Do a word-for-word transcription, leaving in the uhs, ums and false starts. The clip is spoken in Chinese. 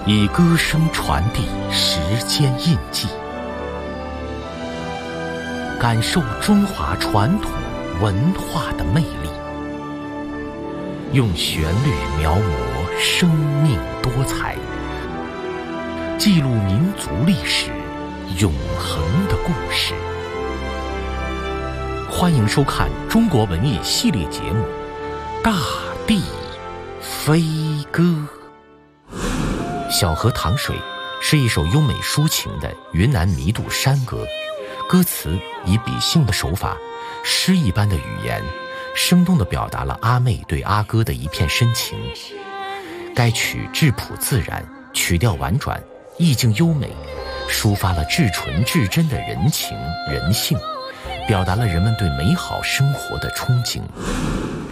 以歌声传递时间印记，感受中华传统文化的魅力，用旋律描摹生命多彩，记录民族历史永恒的故事。欢迎收看中国文艺系列节目《大地飞歌》。小河淌水是一首优美抒情的云南弥渡山歌，歌词以比兴的手法，诗一般的语言，生动地表达了阿妹对阿哥的一片深情。该曲质朴自然，曲调婉转，意境优美，抒发了至纯至真的人情人性，表达了人们对美好生活的憧憬。